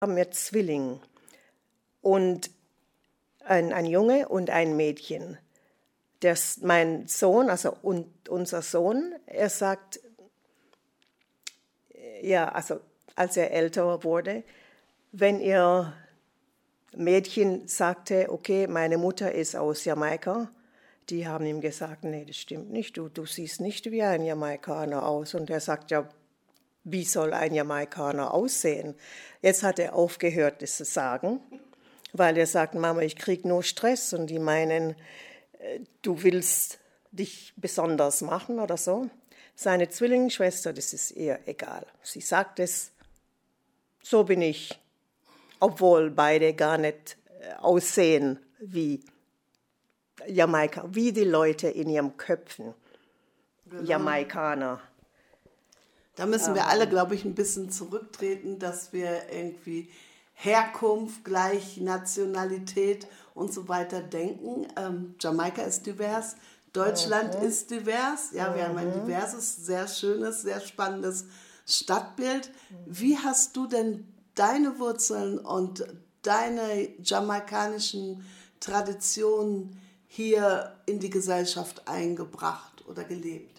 haben wir Zwillinge und ein Junge und ein Mädchen. Mein Sohn, also unser Sohn, er sagt, ja, also als er älter wurde, wenn ihr Mädchen sagte, okay, meine Mutter ist aus Jamaika, die haben ihm gesagt, nee, das stimmt nicht, du siehst nicht wie ein Jamaikaner aus. Und er sagt, ja, wie soll ein Jamaikaner aussehen? Jetzt hat er aufgehört, das zu sagen, weil er sagt, Mama, ich kriege nur Stress und die meinen, du willst dich besonders machen oder so. Seine Zwillingsschwester, das ist ihr egal. Sie sagt es, so bin ich, obwohl beide gar nicht aussehen wie Jamaika, wie die Leute in ihren Köpfen, genau. Jamaikaner. Da müssen wir alle, glaube ich, ein bisschen zurücktreten, dass wir irgendwie Herkunft gleich Nationalität und so weiter denken. Jamaika ist divers, Deutschland ist divers. Ja, wir haben ein diverses, sehr schönes, sehr spannendes Stadtbild. Wie hast du denn deine Wurzeln und deine jamaikanischen Traditionen hier in die Gesellschaft eingebracht oder gelebt?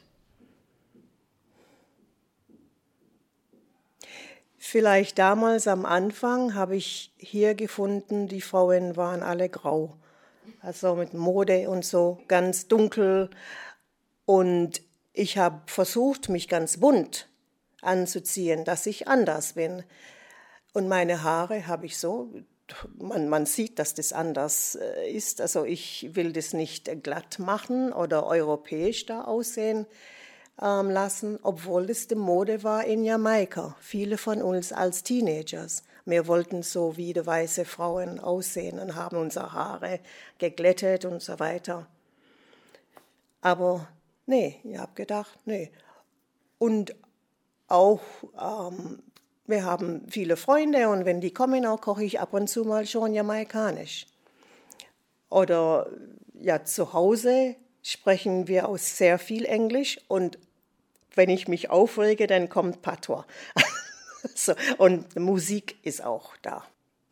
Vielleicht damals am Anfang habe ich hier gefunden, die Frauen waren alle grau. Also mit Mode und so, ganz dunkel. Und ich habe versucht, mich ganz bunt anzuziehen, dass ich anders bin. Und meine Haare habe ich so, man sieht, dass das anders ist. Also ich will das nicht glatt machen oder europäisch da aussehen lassen, obwohl es die Mode war in Jamaika. Viele von uns als Teenagers. Wir wollten so wie die weiße Frauen aussehen und haben unsere Haare geglättet und so weiter. Aber nee, ich habe gedacht, nee. Und auch, wir haben viele Freunde und wenn die kommen, auch koche ich ab und zu mal schon jamaikanisch. Oder ja, zu Hause sprechen wir auch sehr viel Englisch und wenn ich mich aufrege, dann kommt Patois. So, und Musik ist auch da.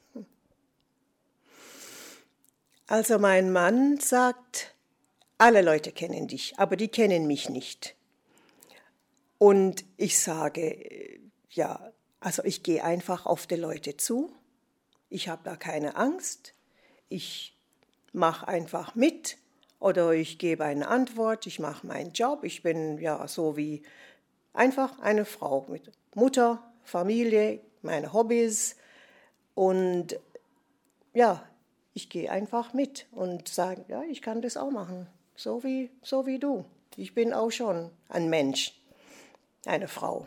Also mein Mann sagt, alle Leute kennen dich, aber die kennen mich nicht. Und ich sage, ja, also ich gehe einfach auf die Leute zu. Ich habe da keine Angst. Ich mache einfach mit oder ich gebe eine Antwort. Ich mache meinen Job. Ich bin ja so wie einfach eine Frau mit Mutter, Familie, meine Hobbys. Und ja, ich gehe einfach mit und sage, ja, ich kann das auch machen, so wie du. Ich bin auch schon ein Mensch, eine Frau.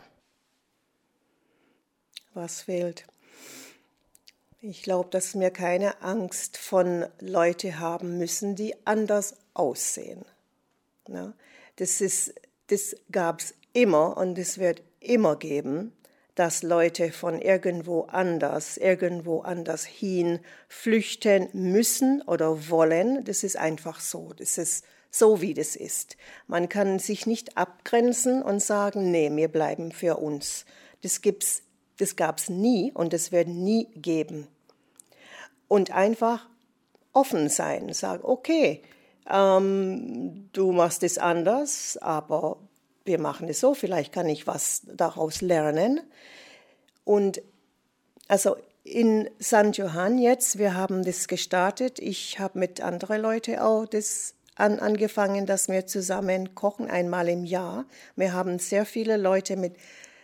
Was fehlt? Ich glaube, dass wir keine Angst von Leuten haben müssen, die anders aussehen. Ja, das gab es immer und es wird immer geben, dass Leute von irgendwo anders hin flüchten müssen oder wollen. Das ist einfach so. Das ist so, wie das ist. Man kann sich nicht abgrenzen und sagen, nee, wir bleiben für uns. Das gab es nie und es wird nie geben. Und einfach offen sein, sagen, okay, du machst es anders, aber wir machen es so, vielleicht kann ich was daraus lernen. Und also in St. Johann jetzt, wir haben das gestartet, ich habe mit anderen Leuten auch das angefangen, dass wir zusammen kochen, einmal im Jahr. Wir haben sehr viele Leute mit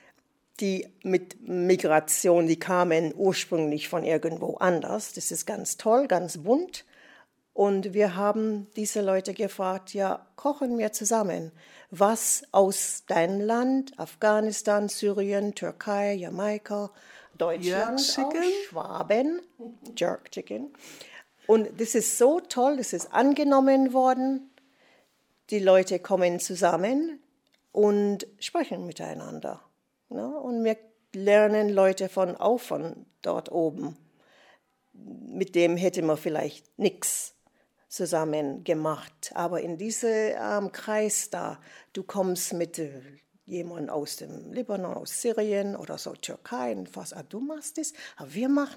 Migration, die kamen ursprünglich von irgendwo anders. Das ist ganz toll, ganz bunt. Und wir haben diese Leute gefragt, ja, kochen wir zusammen. Was aus deinem Land, Afghanistan, Syrien, Türkei, Jamaika, Deutschland, auch, Schwaben, Jerk Chicken. Und das ist so toll, das ist angenommen worden. Die Leute kommen zusammen und sprechen miteinander. Ja, und wir lernen Leute auch von dort oben. Mit dem hätten wir vielleicht nichts zusammen gemacht. Aber in diesem Kreis da, du kommst mit jemandem aus dem Libanon, aus Syrien oder so Türkei und was, du machst das, aber wir machen